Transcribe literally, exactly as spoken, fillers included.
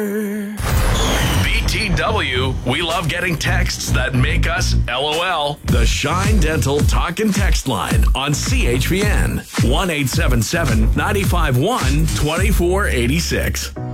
B T W, we love getting texts that make us LOL. The Shine Dental Talk and Text line on C H P N. one eight seven seven, nine five one, two four eight six.